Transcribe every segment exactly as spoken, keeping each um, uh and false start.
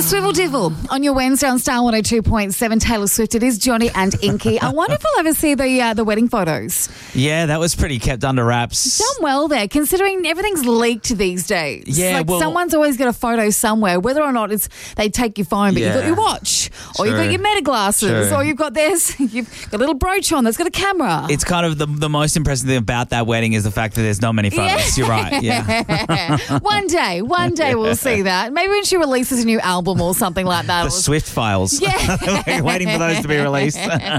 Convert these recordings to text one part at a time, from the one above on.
Swivel Divil on your Wednesday on Star one oh two point seven. Taylor Swift. It is Johnny and Inky. I wonder if we'll ever see the uh, the wedding photos. Yeah, that was pretty kept under wraps. Done well there, considering everything's leaked these days. Yeah, like well, someone's always got a photo somewhere, whether or not it's they take your phone, but Yeah. you've got your watch, or you've got True. your meta glasses, True. or you've got this, you've got a little brooch on that's got a camera. It's kind of the, the most impressive thing about that wedding is the fact that there's not many photos. You're right. Yeah. one day, one day we'll see that. Maybe when she releases a new album or something like that. The it'll- Swift files. Yeah. We're waiting for those to be released.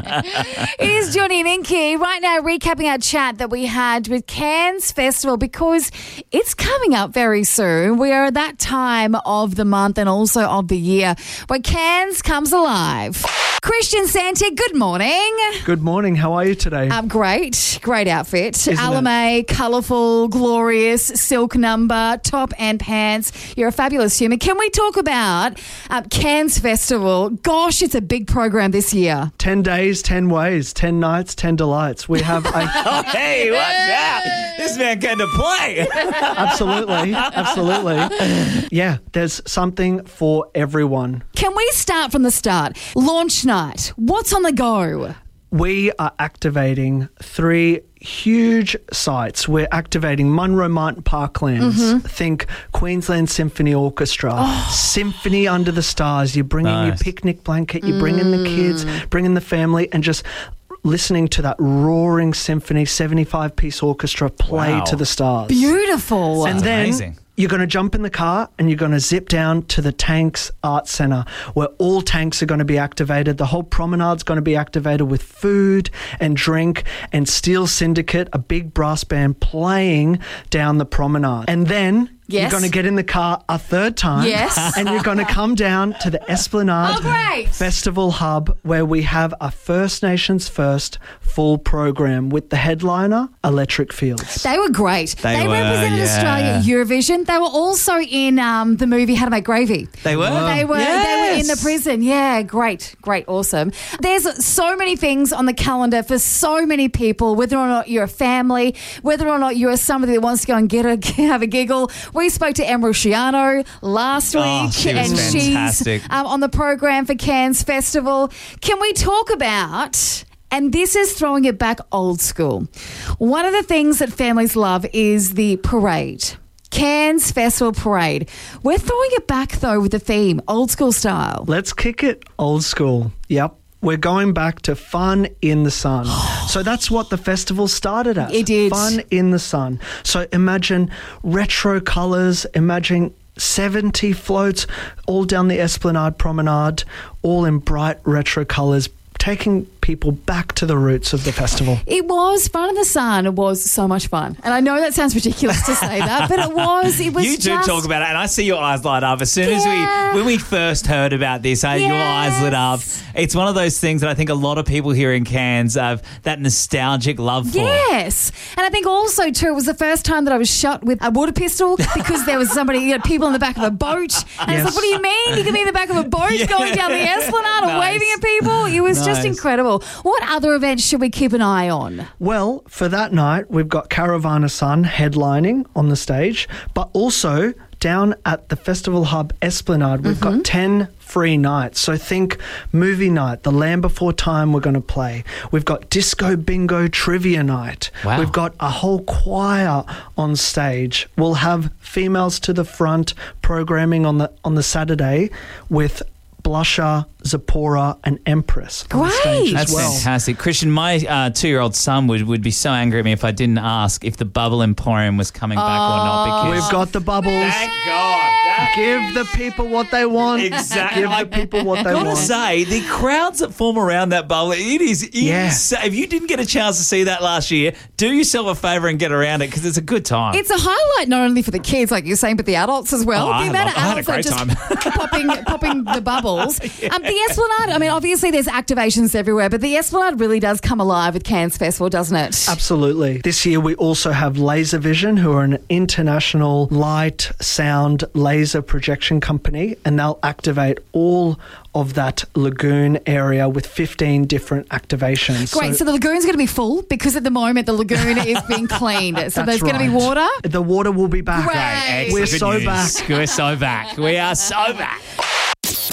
It is Johnny and Inky. Right now, recapping our chat that we had with Cairns Festival because it's coming up very soon. We are at that time of the month and also of the year where Cairns comes alive. Christian Santi, good morning. Good morning. How are you today? Um, great, great outfit. Isn't Alame, colourful, glorious, silk number, top and pants. You're a fabulous human. Can we talk about um, Cairns Festival? Gosh, it's a big program this year. ten days, ten ways, ten nights, ten delights. We have a... Oh, hey, watch out. This man came to play. absolutely, absolutely. Yeah, there's something for everyone. Can we start from the start? Launch night. What's on the go? We are activating three huge sites. We're activating Munro Martin Parklands. Mm-hmm. Think Queensland Symphony Orchestra. Symphony under the stars. You bring in your Nice. picnic blanket, you bring in the kids, bring in the family, and just listening to that roaring symphony, seventy-five piece orchestra play Wow. to the stars. Beautiful. And That's then amazing. you're going to jump in the car and you're going to zip down to the Tanks Art Centre where all tanks are going to be activated. The whole promenade's going to be activated with food and drink and Steel Syndicate, a big brass band playing down the promenade. And then Yes. you're going to get in the car a third time Yes. and you're going to come down to the Esplanade Oh, great. Festival Hub where we have a First Nations First full program with the headliner, Electric Fields. They were great. They were, represented yeah. Australia at Eurovision. They were also in um, the movie How to Make Gravy. They were. They were Yes. they were in the prison. Yeah, great, great, awesome. There's so many things on the calendar for so many people, whether or not you're a family, whether or not you're somebody that wants to go and get a have a giggle. We spoke to Em Rusciano last week Oh, she was and fantastic. she's um, on the program for Cairns Festival. Can we talk about, and this is throwing it back old school, one of the things that families love is the parade. Cairns Festival Parade. We're throwing it back, though, with the theme, old school style. Let's kick it old school. Yep. We're going back to fun in the sun. So that's what the festival started as. It did. Fun in the sun. So imagine retro colours, imagine seventy floats all down the Esplanade Promenade, all in bright retro colours, taking people back to the roots of the festival. It was Fun in the Sun. It was so much fun. And I know that sounds ridiculous to say that, but it was. It was You do just, talk about it, and I see your eyes light up. As soon Yeah. as we, when we first heard about this, uh, your eyes lit up. Yes. It's one of those things that I think a lot of people here in Cairns have that nostalgic love for. Yes. And I think also, too, it was the first time that I was shot with a water pistol because there was somebody, you know, people in the back of a boat. And it's Yes. like, what do you mean? You can be in the back of a boat Yeah. going down the Esplanade or Nice. waving at people? It was just Nice. incredible. What other events should we keep an eye on? Well, for that night, we've got Caravana Sun headlining on the stage, but also down at the Festival Hub Esplanade, we've got ten free nights. So think movie night, The Land Before Time we're going to play. We've got Disco Bingo Trivia Night. Wow. We've got a whole choir on stage. We'll have Females to the Front programming on the on the Saturday with Blusher, Zipporah and Empress on the stage Great. as That's well. fantastic. Christian, my uh, two-year-old son would, would be so angry at me if I didn't ask if the Bubble Emporium was coming back or not. Because We've got the bubbles. Thank God. That- Give the people what they want. Exactly. Give the people what they I gotta want. say, the crowds that form around that bubble, it is Yeah. insane. If you didn't get a chance to see that last year, do yourself a favour and get around it because it's a good time. It's a highlight not only for the kids, like you're saying, but the adults as well. Oh, I the amount of love- I had a adults that great are just popping, popping the bubbles. Um, the Esplanade, I mean, obviously there's activations everywhere, but the Esplanade really does come alive with Cairns Festival, doesn't it? Absolutely. This year we also have Laser Vision, who are an international light, sound, laser projection company, and they'll activate all of that lagoon area with fifteen different activations. Great. So, the lagoon's going to be full because at the moment the lagoon is being cleaned. So That's there's going to be right. water. The water will be back. Great. We're Good so news. back. We're so back. We are so back.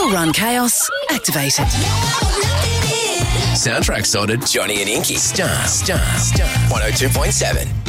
Will Run Chaos activated. Soundtrack sorted. Johnny and Inky. Star, star, star. one oh two point seven.